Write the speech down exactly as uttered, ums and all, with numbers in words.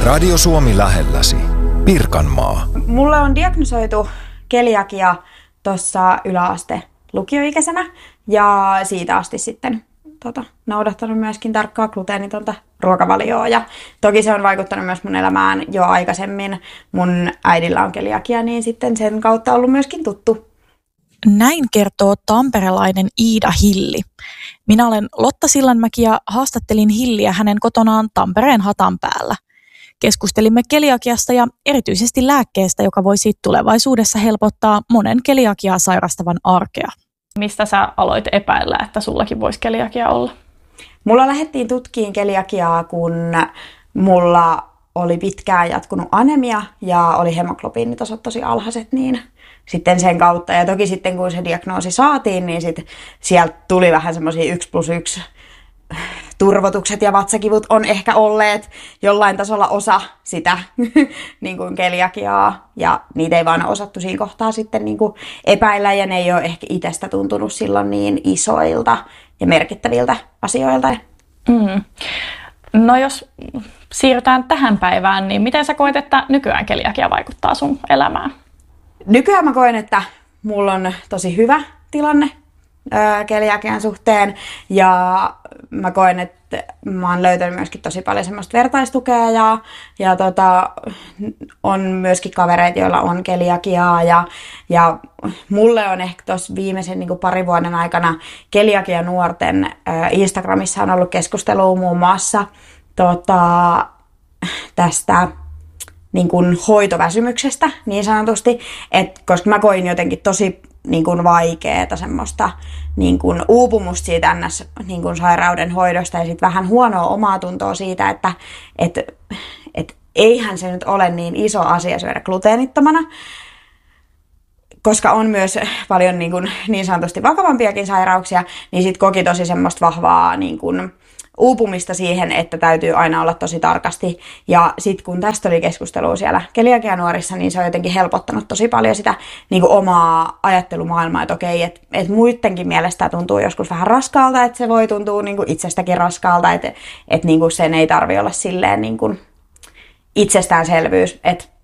Radio Suomi lähelläsi. Pirkanmaa. Mulle on diagnosoitu keliakia tuossa yläaste lukioikäisenä ja siitä asti sitten tota, noudattanut myöskin tarkkaa gluteenitonta ruokavalioa. Ja toki se on vaikuttanut myös mun elämään jo aikaisemmin. Mun äidillä on keliakia, niin sitten sen kautta ollut myöskin tuttu. Näin kertoo tamperelainen Iida Hilli. Minä olen Lotta Sillanmäki ja haastattelin Hilliä hänen kotonaan Tampereen Hatanpäällä. Keskustelimme keliakiasta ja erityisesti lääkkeestä, joka voisi tulevaisuudessa helpottaa monen keliakiaa sairastavan arkea. Mistä sä aloit epäillä, että sullakin voisi keliakia olla? Mulla lähdettiin tutkiin keliakiaa, kun mulla oli pitkään jatkunut anemia ja oli hemoglobiinitasot tosi alhaiset, niin sitten sen kautta. Ja toki sitten kun se diagnoosi saatiin, niin sit sieltä tuli vähän semmoisia yksi plus yksi turvotukset ja vatsakivut on ehkä olleet jollain tasolla osa sitä niin kuin keliakiaa. Ja niitä ei vaan osattu siinä kohtaa sitten niin kuin epäillä ja ne ei ole ehkä itsestä tuntunut silloin niin isoilta ja merkittäviltä asioilta. Mm. No jos siirrytään tähän päivään, niin miten sä koet, että nykyään keliakia vaikuttaa sun elämään? Nykyään mä koen, että mulla on tosi hyvä tilanne öö, keliakian suhteen ja mä koen, että mä oon löytänyt myöskin tosi paljon semmoista vertaistukea ja, ja tota, on myöskin kavereita, joilla on keliakiaa ja, ja mulle on ehkä tuossa viimeisen niin kuin parin vuoden aikana keliakia nuorten öö, Instagramissa on ollut keskustelua muun muassa tota, tästä niin kuin hoitoväsymyksestä niin sanotusti, että koska mä koin jotenkin tosi niin kuin vaikeeta semmoista niin kuin uupumusta siitä ns. Niin kuin sairauden hoidosta ja sitten vähän huonoa omaa tuntoa siitä, että et, et eihän se nyt ole niin iso asia syödä gluteenittomana, koska on myös paljon niin, kuin, niin sanotusti vakavampiakin sairauksia, niin sitten koki tosi semmoista vahvaa niin kuin uupumista siihen, että täytyy aina olla tosi tarkasti. Ja sitten kun tästä oli keskustelua siellä keliakianuorissa, niin se on jotenkin helpottanut tosi paljon sitä niin kuin omaa ajattelumaailmaa, että okei, että et muidenkin mielestä tuntuu joskus vähän raskaalta, että se voi tuntua niin kuin itsestäkin raskaalta, että et niin kuin sen ei tarvitse olla silleen niin kuin itsestäänselvyys, että